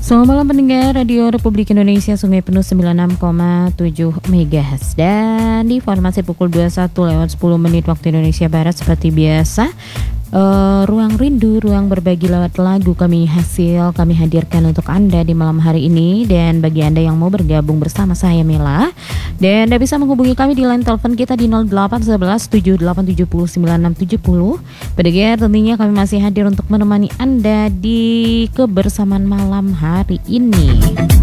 Selamat malam pendengar Radio Republik Indonesia Sungai Penuh 96,7 MHz. Dan di informasi pukul 21:10 waktu Indonesia Barat seperti biasa, ruang rindu, ruang berbagi lewat lagu kami hadirkan untuk Anda di malam hari ini. Dan bagi Anda yang mau bergabung bersama saya Mela, dan Anda bisa menghubungi kami di line telepon kita di 0811 7870 9670. Pendengar, tentunya kami masih hadir untuk menemani Anda di kebersamaan malam hari ini.